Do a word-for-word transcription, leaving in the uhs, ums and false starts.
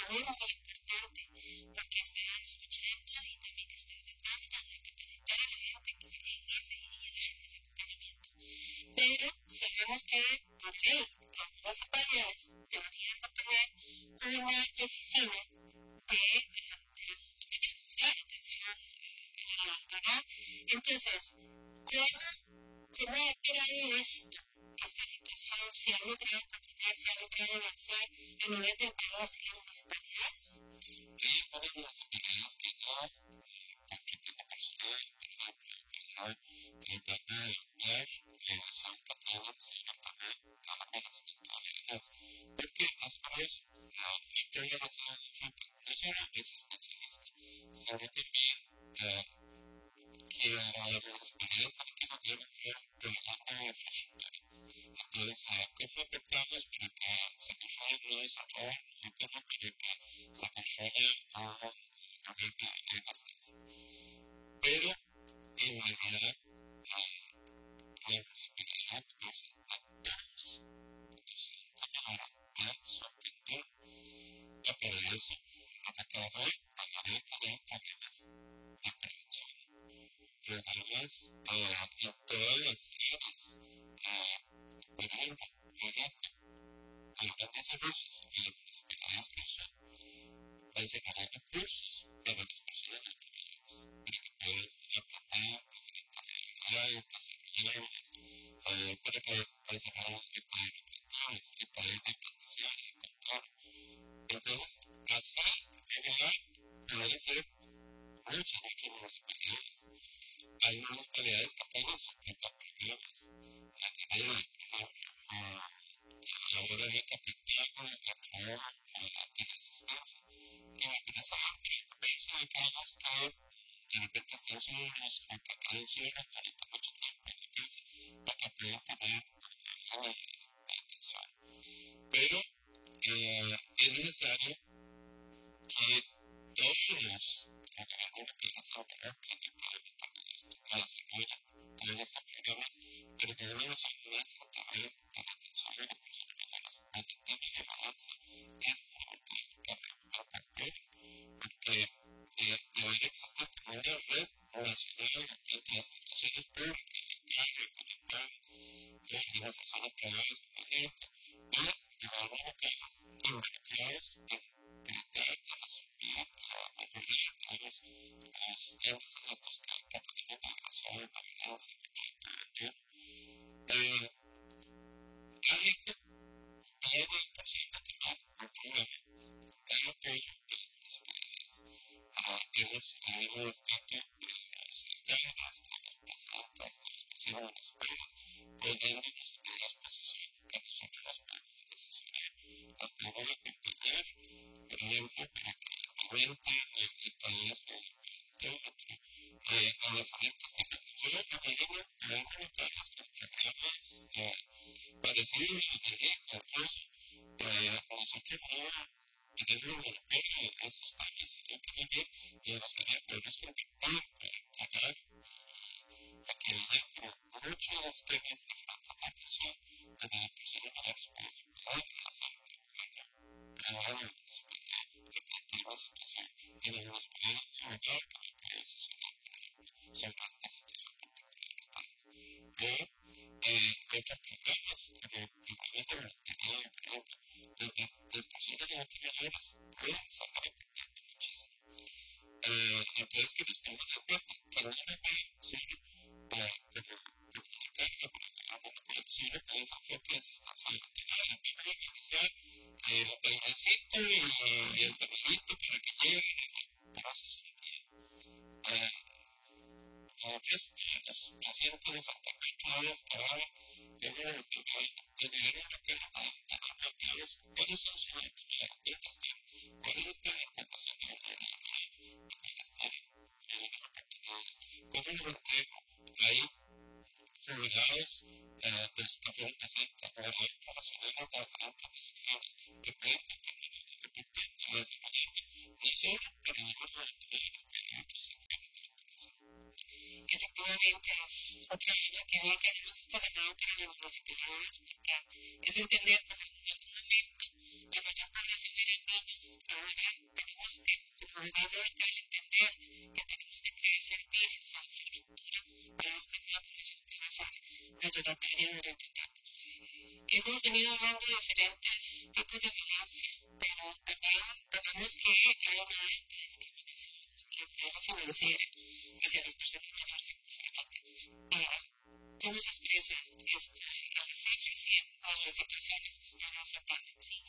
muy, muy importante, porque está escuchando y también está tratando de capacitar a la gente que en ese y en ese acompañamiento. Pero sabemos que por ley las municipalidades deberían de tener una oficina de, de, de atención a la ¿verdad? Entonces, ¿cómo, cómo ha operado esto? Esta situación se ha logrado continuar, se ha logrado avanzar a nivel del país y las municipalidades. Hay varias municipalidades que ya, con título personal, por ejemplo, que ya tratando de enviar la son que tienen ciertamente al envejecimiento de la vejez. Porque es por eso, la teoría basada en el enfoque no solo existencialista, sino también eh, que las municipalidades también tienen que ver programando infraestructura. Entonces, eh, ¿cómo aportamos para que se construya un nuevo desarrollo y cómo para que se construya un lugar de abastecimiento? Pero, en realidad, eh, la municipalidad representa a todos. Entonces, ¿cómo ahora sorprender? Y para eso, acabo de tener problemas de prevención. Problemas eh, en todas las áreas. Eh, por ejemplo, hay grandes servicios y las municipalidades que son desarrollando cursos para las personas multimillonarias, para que puedan aprender diferentes habilidades, desarrollarlas, eh, para que desarrollen habilidades recreativas, habilidades de aprendizaje, de control. Entonces, así, en realidad, pueden ser muchas, muchas municipalidades. Hay municipalidades que tienen sus propios programas. A nivel, por ejemplo, a la hora de captar el trabajo de la asistencia, que me parece verse de casos que de repente están solos o que quedan solos durante mucho tiempo en la casa para que puedan tener una línea de atención. Pero eh, es necesario que todos los organismos que desarrollan principalmente la desarrollan todos estos programas, pero que uno son más integrales de la atención a las personas mayores, donde tiene relevancia es fundamental que recupere, porque eh, debería existir como una red nacional entre instituciones públicas, locales, conectadas, organizaciones privadas como ejemplo, y gobiernos locales involucrados en tratar de resolver la mayoría de los, los índices estos que, que tenemos de agresión, de violencia, de eh, alguien que tiene imposible tener un problema de apoyo de las municipalidades. Uh, hemos leído escrito los alcaldes, los presidentes de los consejos municipales, poniéndonos a disposición que nosotros los podemos asesorar, los podemos acompañar, por ejemplo, para que aumenten el país con el otro, eh, a diferentes temas. Yo me imagino gobiernos locales con programas eh, parecidos a los de incluso eh, nosotros no tenemos un monopolio en estos temas, sino que también me gustaría poderlos contactar para llegar a que haya como muchos temas diferentes de atención donde las personas mayores puedan ayudar a hacer trabajar en la municipalidad, replantear la situación y la municipalidad local también puede asesorar, por ejemplo, sobre esta situación particular que tenemos. O eh, otros programas, como programas de voluntariado, por ejemplo, donde las personas mayores pueden sacar aportando muchísimo. Eh, entonces, que los tengan en cuenta, que no lo vean solo eh, como, como una carga para el gobierno, sino que es enfoque asistencial. La primera inicial, el bailecito y, y el tablillito para que lleguen para su sentido. Eh, el resto de los pacientes de Santa Cruz todavía esperaban que uno les diga, el gobierno local está planteados cuáles son sus actividades, dónde están, cuáles están en condición de vulnerabilidad, cuáles tienen mayores oportunidades, cómo los entrego ahí jubilados eh, de los que fueron docentes, jubilados profesionales de diferentes disciplinas que pueden continuar repartiendo, desarrollando, no solo para el grupo de estudiantes, pero otros sectores de la población. Efectivamente, es otra cosa que bien queremos este llamado para las municipalidades, porque es entender que en algún momento la mayor población eran niños, ahora tenemos que, como gobierno local, entender que tenemos que crear servicios e infraestructura para esta nueva población que va a ser mayoritaria durante el tiempo. Hemos venido hablando de diferentes tipos de violencia, pero también tenemos que hay una alta discriminación laboral o financiera hacia las personas mayores en Costa Rica. Eh, ¿Cómo se expresa esto en las cifras y en las situaciones que ustedes atienden? Sí,